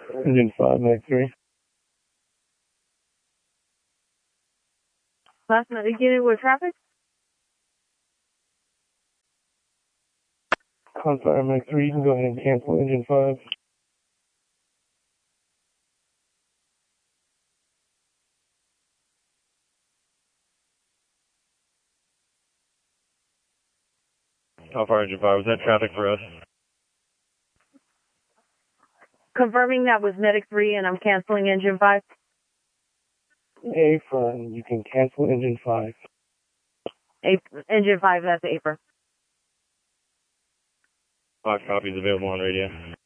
Engine 5, Medic 3. Last medic unit with traffic? Confire Medic 3, you can go ahead and cancel Engine 5. Confire Engine 5, was that traffic for us? Confirming that was medic 3 and I'm canceling engine 5. Affirm, you can cancel Engine 5. Engine 5, that's April. 5 copies available on radio.